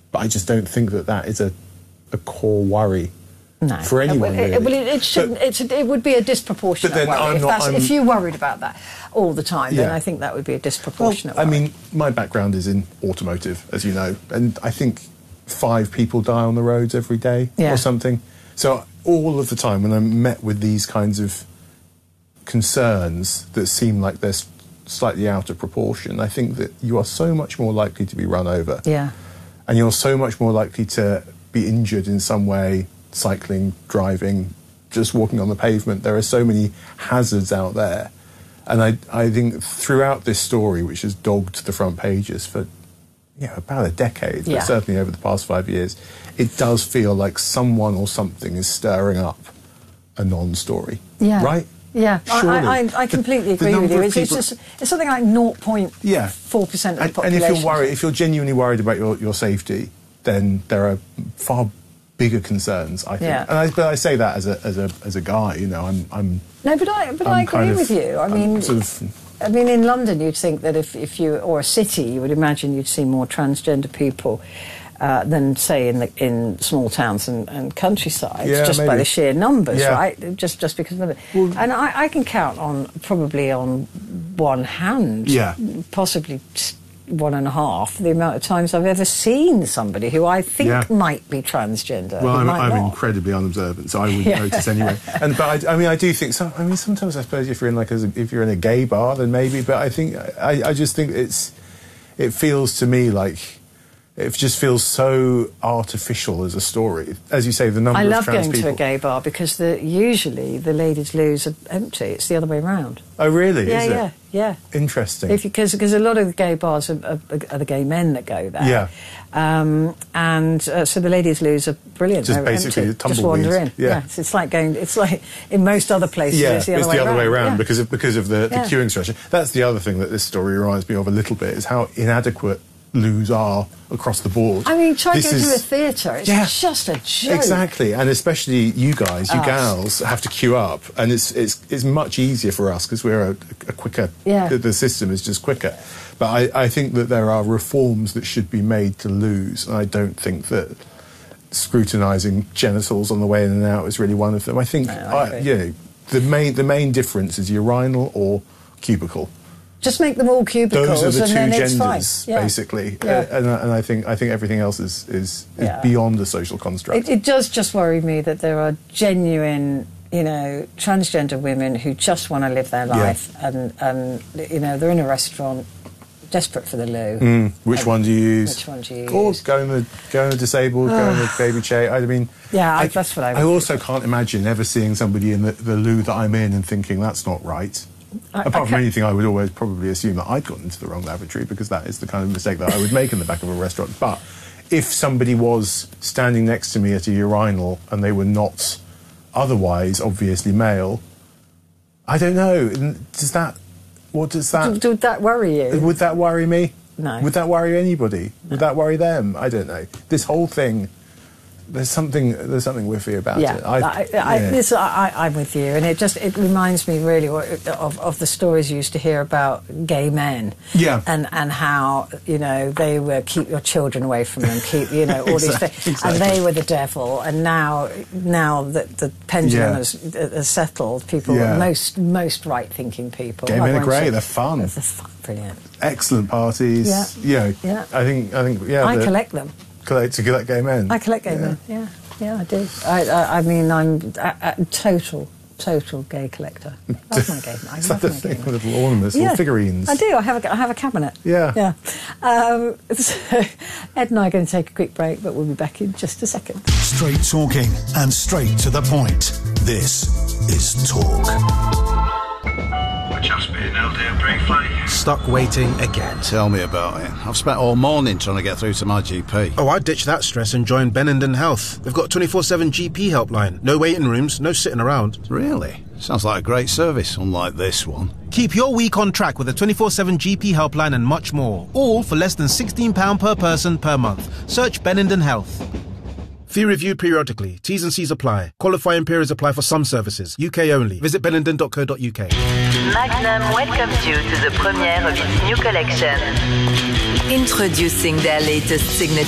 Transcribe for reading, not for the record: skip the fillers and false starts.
But I just don't think that is a core worry. No. For anyone, really. It would be a disproportionate worry. If you worried about that all the time, then I think that would be a disproportionate worry. I mean, my background is in automotive, as you know, and I think 5 people die on the roads every day or something. So all of the time when I'm met with these kinds of concerns that seem like they're slightly out of proportion, I think that you are so much more likely to be run over. Yeah. And you're so much more likely to be injured in some way, cycling, driving, just walking on the pavement. There are so many hazards out there. And I think throughout this story, which has dogged the front pages for about a decade, but certainly over the past 5 years, it does feel like someone or something is stirring up a non-story. Yeah. Right? Yeah, Surely. I completely agree with you. It's something like 0.4% of the population. And if you're genuinely worried about your safety, then there are far bigger concerns, I think. Yeah. But I say that as a guy, I'm No, but I agree with you. I mean, in London, you'd think that if you, or a city, you would imagine you'd see more transgender people than, say, in small towns and countryside, just by the sheer numbers, right? Just because of it. Well, and I can count probably on one hand, possibly 1.5, the amount of times I've ever seen somebody who I think might be transgender. Well, I'm incredibly unobservant, so I wouldn't notice anyway. But I do think sometimes I suppose if you're in a gay bar, then maybe. But I just think it feels to me like it just feels so artificial as a story. As you say, the number of trans people. I love going to a gay bar because usually the ladies' loos are empty. It's the other way around. Oh, really? Yeah, Is it? Yeah. Interesting. Because a lot of the gay bars are the gay men that go there. Yeah. So the ladies' loos are brilliant. Just They're basically empty. a tumbleweed. Just wander in. Yeah. It's like in most other places. Yeah, it's the other way around. because of the queuing structure. That's the other thing that this story reminds me of a little bit, is how inadequate loos are across the board. I mean, try to go to a theatre. It's just a joke. Exactly, and especially you guys, you gals, have to queue up, and it's much easier for us because we're a quicker. Yeah. The system is just quicker. But I think that there are reforms that should be made to loos, and I don't think that scrutinising genitals on the way in and out is really one of them. I think the main difference is urinal or cubicle. Just make them all cubicles, those are the two and then genders, basically. And I think everything else is beyond a social construct. It does just worry me that there are genuine, transgender women who just want to live their life, and they're in a restaurant, desperate for the loo. Which one do you use? Which one do you Or use? go in the disabled, go in the baby chair. I mean, that's what I would. I also can't imagine ever seeing somebody in the loo that I'm in and thinking that's not right. Apart from anything, I would always probably assume that I'd gotten into the wrong lavatory, because that is the kind of mistake that I would make in the back of a restaurant. But if somebody was standing next to me at a urinal and they were not otherwise obviously male, I don't know. Would that worry you? Would that worry me? No. Would that worry anybody? No. Would that worry them? I don't know. This whole thing, there's something whiffy about it. I'm with you, and it reminds me really of the stories you used to hear about gay men, and how they were keep your children away from them, keep all these things, and they were the devil, and now that the pendulum has settled, people are most right-thinking people. Gay men are great. They're fun. They're fun, brilliant. Excellent parties. I think I collect them. To collect gay men? I collect gay men, yeah, I do. I mean, I'm a total gay collector. I love my gay men. Is that the thing with little ornaments, little figurines? I do. I have a cabinet. Yeah. So Ed and I are going to take a quick break, but we'll be back in just a second. Straight talking and straight to the point. This is Talk. Just been LDN briefly. Stuck waiting again. Tell me about it. I've spent all morning trying to get through to my GP. Oh, I'd ditch that stress and join Benenden Health. They've got a 24/7 GP helpline. No waiting rooms, no sitting around. Really? Sounds like a great service, unlike this one. Keep your week on track with a 24/7 GP helpline and much more. All for less than £16 per person per month. Search Benenden Health. Fee reviewed periodically. T's and C's apply. Qualifying periods apply for some services. UK only. Visit benenden.co.uk. Magnum welcomes you to the premiere of its new collection. Introducing their latest signature